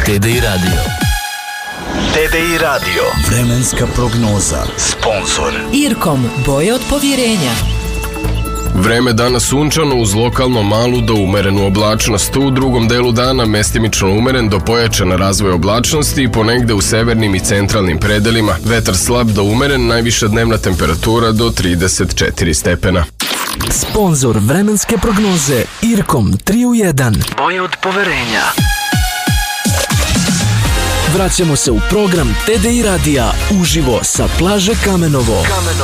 TDI Radio. TDI Radio. Vremenska prognoza. Sponzor Irkom, boje od povjerenja. Vreme danas sunčano uz lokalno malu do umerenu oblačnost. U drugom delu dana mestimično umeren do pojačana razvoj oblačnosti i ponegde u severnim i centralnim predelima. Vetar slab do umeren, najviša dnevna temperatura do 34 stepena. Sponzor vremenske prognoze Irkom 3 u 1. Boje od poverenja. Vraćamo se u program TDI Radija uživo sa plaže Kamenovo.